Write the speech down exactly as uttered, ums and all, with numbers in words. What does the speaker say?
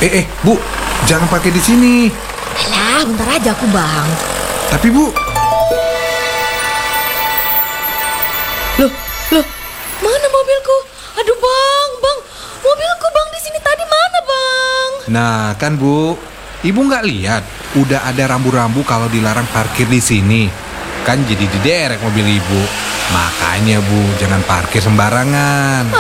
Eh, eh, Bu, jangan parkir di sini. Alah, bentar aja aku, Bang. Tapi, Bu. Loh, loh, mana mobilku? Aduh, Bang, Bang, mobilku, Bang, di sini tadi mana, Bang? Nah, kan, Bu, Ibu nggak lihat udah ada rambu-rambu kalau dilarang parkir di sini. Kan jadi diderek mobil Ibu. Makanya, Bu, jangan parkir sembarangan.